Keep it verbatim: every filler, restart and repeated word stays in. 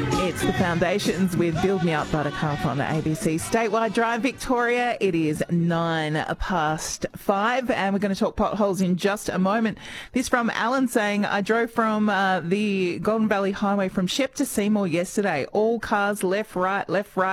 It's the Foundations with Build Me Up Buttercup on the A B C Statewide Drive, Victoria. It is nine past five and we're going to talk potholes in just a moment. This from Alan saying, I drove from uh, the Golden Valley Highway from Shep to Seymour yesterday. All cars left, right, left, right.